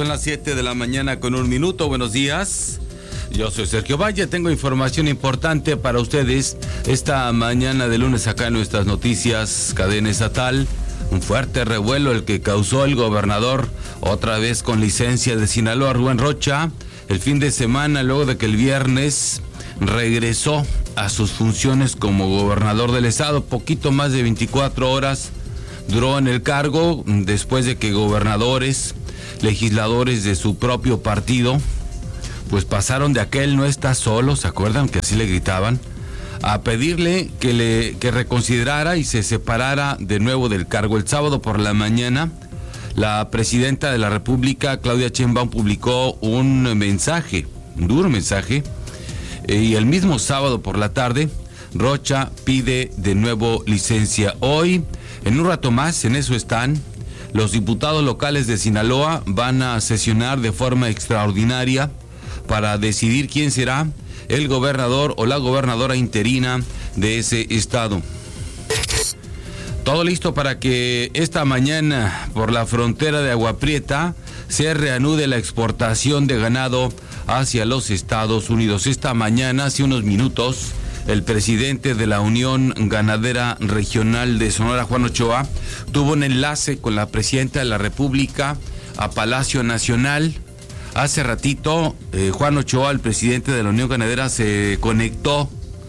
Son las 7 de la mañana con 1 minuto. Buenos días. Yo soy Sergio Valle. Tengo información importante para ustedes esta mañana de lunes acá en nuestras noticias cadena estatal. Un fuerte revuelo el que causó el gobernador, otra vez con licencia de Sinaloa, Rubén Rocha, el fin de semana, luego de que el viernes regresó a sus funciones como gobernador del estado. Poquito más de 24 horas duró en el cargo, después de que gobernadores, legisladores de su propio partido, pues pasaron de aquel "no está solo", ¿se acuerdan? Que así le gritaban, a pedirle que reconsiderara y se separara de nuevo del cargo. El sábado por la mañana, la presidenta de la República, Claudia Sheinbaum, publicó un mensaje, un duro mensaje, y el mismo sábado por la tarde, Rocha pide de nuevo licencia. Hoy, en un rato más, en eso están, los diputados locales de Sinaloa van a sesionar de forma extraordinaria para decidir quién será el gobernador o la gobernadora interina de ese estado. Todo listo para que esta mañana por la frontera de Agua Prieta se reanude la exportación de ganado hacia los Estados Unidos. Esta mañana, hace unos minutos, el presidente de la Unión Ganadera Regional de Sonora, Juan Ochoa, tuvo un enlace con la presidenta de la República a Palacio Nacional. Hace ratito, Juan Ochoa, el presidente de la Unión Ganadera, se conectó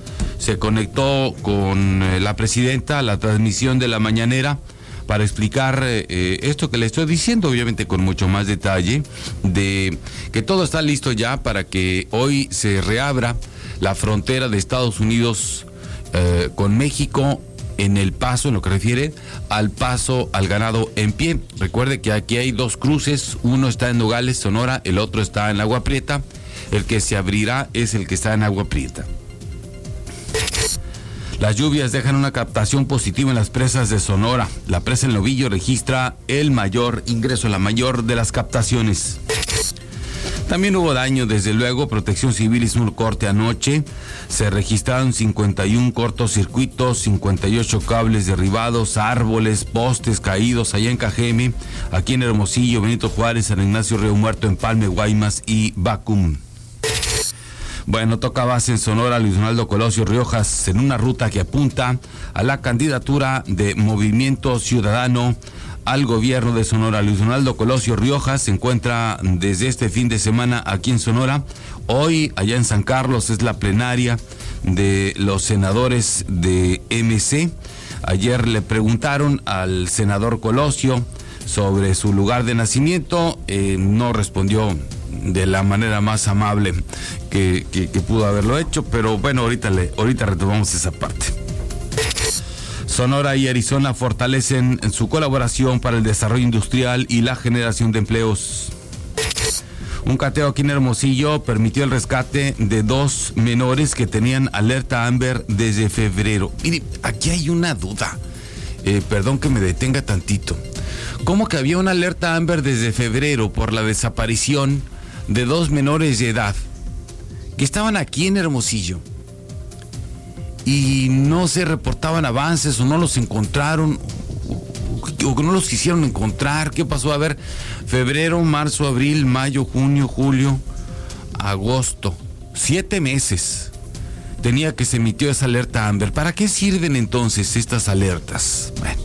con la presidenta a la transmisión de la mañanera para explicar esto que le estoy diciendo, obviamente con mucho más detalle, de que todo está listo ya para que hoy se reabra la frontera de Estados Unidos con México en el paso, en lo que refiere al paso al ganado en pie. Recuerde que aquí hay dos cruces, uno está en Nogales, Sonora, el otro está en Agua Prieta. El que se abrirá es el que está en Agua Prieta. Las lluvias dejan una captación positiva en las presas de Sonora. La presa El Novillo registra el mayor ingreso, la mayor de las captaciones. También hubo daño, desde luego. Protección Civil hizo un corte anoche. Se registraron 51 cortocircuitos, 58 cables derribados, árboles, postes caídos allá en Cajeme, aquí en Hermosillo, Benito Juárez, San Ignacio, Río Muerto, Empalme, Guaymas y Bacum. Bueno, toca base en Sonora Luis Donaldo Colosio Riojas en una ruta que apunta a la candidatura de Movimiento Ciudadano al gobierno de Sonora. Luis Donaldo Colosio Riojas se encuentra desde este fin de semana aquí en Sonora. Hoy, allá en San Carlos, es la plenaria de los senadores de MC. Ayer le preguntaron al senador Colosio sobre su lugar de nacimiento. No respondió de la manera más amable que pudo haberlo hecho, pero bueno, ahorita retomamos esa parte. Sonora y Arizona fortalecen su colaboración para el desarrollo industrial y la generación de empleos. Un cateo aquí en Hermosillo permitió el rescate de 2 menores que tenían alerta Amber desde febrero. Mire, aquí hay una duda. Perdón que me detenga tantito. ¿Cómo que había una alerta Amber desde febrero por la desaparición de 2 menores de edad que estaban aquí en Hermosillo y no se reportaban avances o no los encontraron o que no los quisieron encontrar? ¿Qué pasó? A ver, febrero, marzo, abril, mayo, junio, julio, agosto, 7 meses tenía que se emitió esa alerta Amber. ¿Para qué sirven entonces estas alertas? Bueno,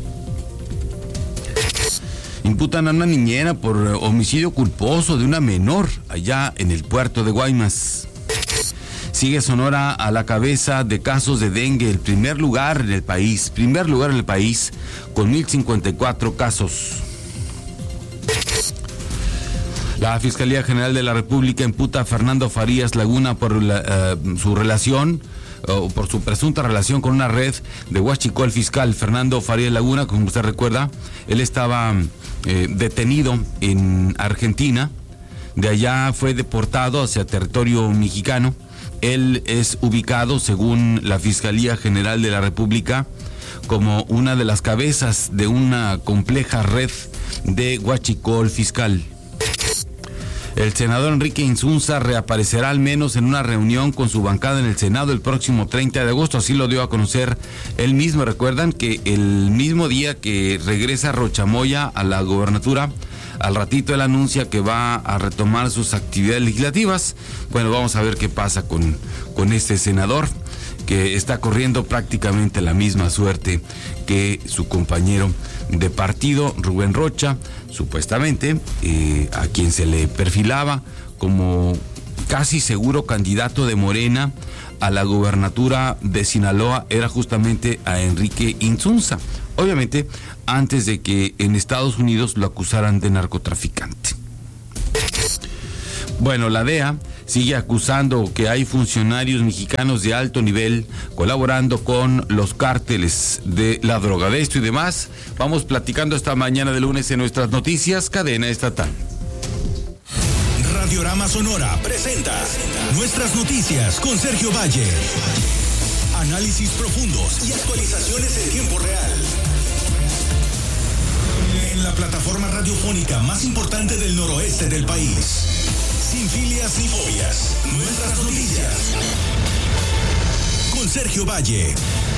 imputan a una niñera por homicidio culposo de una menor allá en el puerto de Guaymas. Sigue Sonora a la cabeza de casos de dengue, el primer lugar en el país, con 1,054 casos. La Fiscalía General de la República imputa a Fernando Farías Laguna por su relación, o por su presunta relación con una red de huachicol fiscal. Fernando Farías Laguna, como usted recuerda, él estaba detenido en Argentina, de allá fue deportado hacia territorio mexicano. Él es ubicado, según la Fiscalía General de la República, como una de las cabezas de una compleja red de huachicol fiscal. El senador Enrique Insunza reaparecerá al menos en una reunión con su bancada en el Senado el próximo 30 de agosto, así lo dio a conocer él mismo. Recuerdan que el mismo día que regresa Rocha Moya a la gobernatura, Al ratito él anuncia que va a retomar sus actividades legislativas. Bueno, vamos a ver qué pasa con este senador, que está corriendo prácticamente la misma suerte que su compañero de partido, Rubén Rocha, supuestamente, a quien se le perfilaba como casi seguro candidato de Morena a la gubernatura de Sinaloa, era justamente a Enrique Insunza. Obviamente, antes de que en Estados Unidos lo acusaran de narcotraficante. Bueno, la DEA sigue acusando que hay funcionarios mexicanos de alto nivel colaborando con los cárteles de la droga. De esto y demás vamos platicando esta mañana de lunes en nuestras noticias, Cadena Estatal. Radiorama Sonora presenta Nuestras Noticias con Sergio Valle. Análisis profundos y actualizaciones en tiempo real. En la plataforma radiofónica más importante del noroeste del país. Sin filias ni fobias. Nuestras Noticias. Con Sergio Valle.